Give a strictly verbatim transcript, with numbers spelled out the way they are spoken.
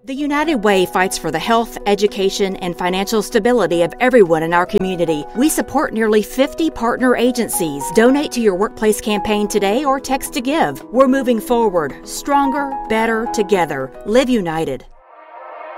The United Way fights for the health, education, and financial stability of everyone in our community. We support nearly fifty partner agencies. Donate to your workplace campaign today or text to give. We're moving forward, stronger, better, together. Live United.